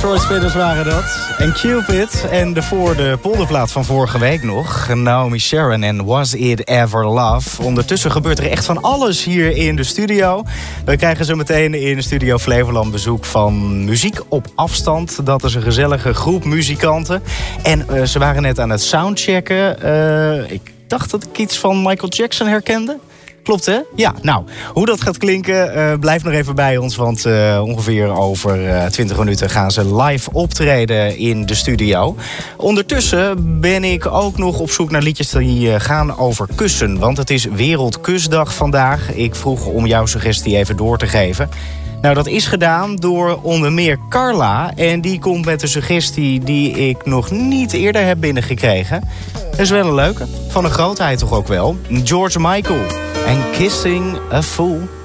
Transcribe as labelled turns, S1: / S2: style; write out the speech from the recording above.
S1: Detroit Spinners waren dat. En Cupid. En voor de polderplaat van vorige week nog. Naomi Sharon en Was It Ever Love. Ondertussen gebeurt er echt van alles hier in de studio. We krijgen zo meteen in de studio Flevoland bezoek van Muziek op Afstand. Dat is een gezellige groep muzikanten. En ze waren net aan het soundchecken. Ik dacht dat ik iets van Michael Jackson herkende. Klopt, hè? Ja, nou, hoe dat gaat klinken, blijf nog even bij ons. Want ongeveer over 20 minuten gaan ze live optreden in de studio. Ondertussen ben ik ook nog op zoek naar liedjes die gaan over kussen. Want het is Wereldkusdag vandaag. Ik vroeg om jouw suggestie even door te geven. Nou, dat is gedaan door onder meer Carla. En die komt met een suggestie die ik nog niet eerder heb binnengekregen. Dat is wel een leuke. Van een grootheid toch ook wel. George Michael en Kissing a Fool.